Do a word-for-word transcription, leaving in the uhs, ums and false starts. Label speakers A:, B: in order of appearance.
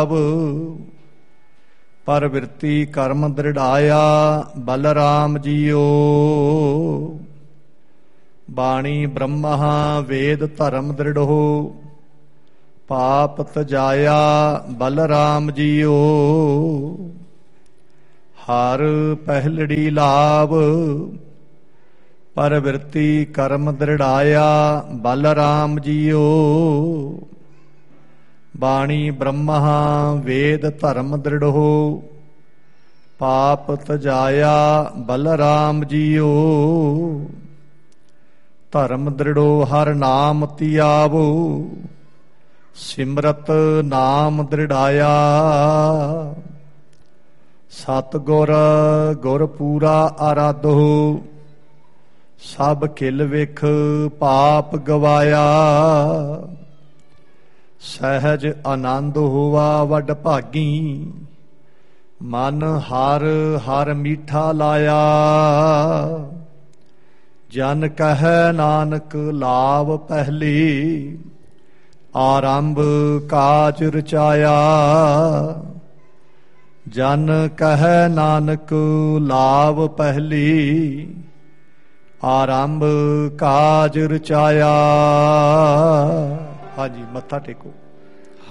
A: ਪਰਵਿਰਤੀ ਕਰਮ ਦ੍ਰਿੜਾਇਆ Balram JIO. ਬਾਣੀ ਬ੍ਰਹਮਾ ਵੇਦ ਧਰਮ ਦ੍ਰਿੜੋ ਪਾਪ ਤਜਾਇਆ ਬਲਰਾਮ ਜੀਓ। ਹਰ ਪਹਿਲੜੀ ਲਾਭ ਪਰਵਿਰਤੀ ਕਰਮ ਦ੍ਰਿੜਾਇਆ ਬਲਰਾਮ ਜੀਓ। ਬਾਣੀ ਬ੍ਰਹਮਾ ਵੇਦ ਧਰਮ ਦ੍ਰਿੜੋ ਪਾਪ ਤਜਾਇਆ ਬਲਰਾਮ ਜੀਓ। ਧਰਮ ਦ੍ਰਿੜੋ ਹਰ ਨਾਮ ਧਿਆਵੋ ਸਿਮਰਤ ਨਾਮ ਦ੍ਰਿੜਾਇਆ। ਸਤਿਗੁਰ ਗੁਰ ਪੂਰਾ ਆਰਾਧੋ ਸਭ ਖਿਲ ਵਿਖ ਪਾਪ ਗਵਾਇਆ। ਸਹਿਜ ਆਨੰਦ ਹੋਵਾ ਵੱਡ ਭਾਗੀ ਮਨ ਹਰ ਹਰ ਮੀਠਾ ਲਾਇਆ। ਜਨ ਕਹੈ ਨਾਨਕ ਲਾਭ ਪਹਿਲੀ ਆਰੰਭ ਕਾਜ ਰਚਾਇਆ। ਜਨ ਕਹੈ ਨਾਨਕ ਲਾਭ ਪਹਿਲੀ ਆਰੰਭ ਕਾਜ ਰਚਾਇਆ। ਹਾਂਜੀ, ਮੱਥਾ ਟੇਕੋ।